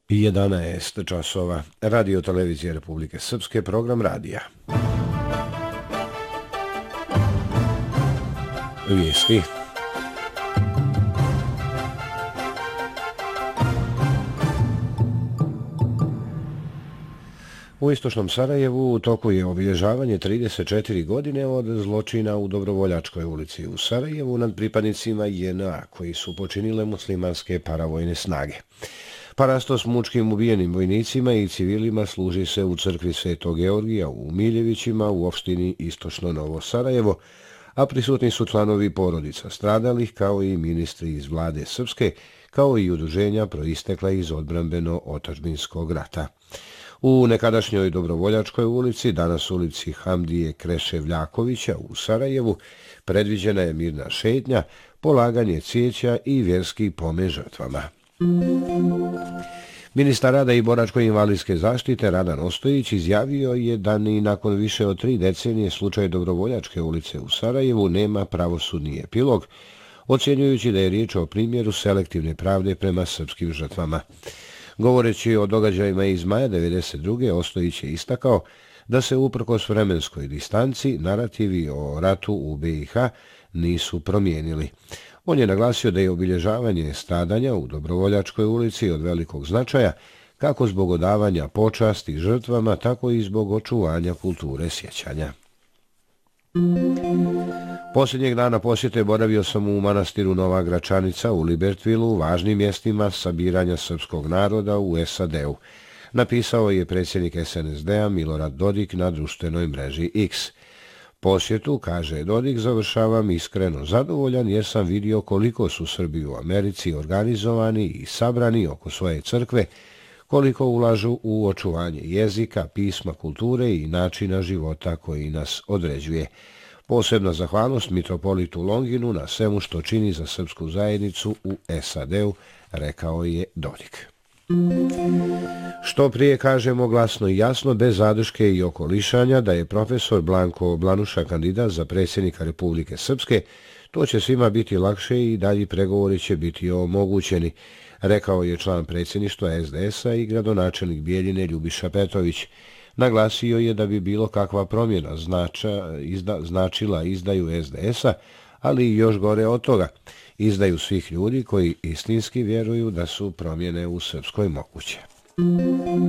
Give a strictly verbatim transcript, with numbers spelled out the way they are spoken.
jedanaest časova. Radio Televizije Republike Srpske, program radija. Vijesti. U istočnom Sarajevu u toku je obilježavanje trideset četiri godine od zločina u Dobrovoljačkoj ulici u Sarajevu nad pripadnicima J N A koji su počinile muslimanske paravojne snage. Parasto s mučkim ubijenim vojnicima i civilima služi se u crkvi Svetog Georgija u Miljevićima u opštini Istočno Novo Sarajevo, a prisutni su članovi porodica stradalih kao i ministri iz vlade Srpske, kao i udruženja proistekla iz odbrambeno-otadžbinskog rata. U nekadašnjoj Dobrovoljačkoj ulici, danas ulici Hamdije Kreševljakovića u Sarajevu, predviđena je mirna šetnja, polaganje cvijeća i vjerski pomen žrtvama. Ministar rada i boračko-invalidske zaštite Radan Ostojić izjavio je da ni nakon više od tri decenije slučaj Dobrovoljačke ulice u Sarajevu nema pravosudni epilog, ocjenjujući da je riječ o primjeru selektivne pravde prema srpskim žrtvama. Govoreći o događajima iz maja devedeset druge. Ostojić je istakao da se uprkos vremenskoj distanci narativi o ratu u B i H nisu promijenili. On je naglasio da je obilježavanje stradanja u Dobrovoljačkoj ulici od velikog značaja, kako zbog odavanja počasti žrtvama, tako i zbog očuvanja kulture sjećanja. Posljednjeg dana posjete boravio sam u manastiru Nova Gračanica u Libertvilu, važnim mjestima sabiranja srpskog naroda u S A D-u. Napisao je predsjednik S N S D-a Milorad Dodik na društvenoj mreži X. Posjetu, kaže Dodik, završavam iskreno zadovoljan jer sam vidio koliko su Srbi u Americi organizovani i sabrani oko svoje crkve, koliko ulažu u očuvanje jezika, pisma, kulture i načina života koji nas određuje. Posebna zahvalnost mitropolitu Longinu na svemu što čini za srpsku zajednicu u S A D-u, rekao je Dodik. Što prije kažemo glasno i jasno, bez zadrške i okolišanja, da je profesor Blanko Blanuša kandidat za predsjednika Republike Srpske, to će svima biti lakše i dalji pregovori će biti omogućeni, rekao je član predsjedništva S D S-a i gradonačelnik Bijeljine Ljubiša Petrović. Naglasio je da bi bilo kakva promjena znača, izda, značila izdaju S D S-a, ali i još gore od toga, izdaju svih ljudi koji istinski vjeruju da su promjene u Srpskoj moguće.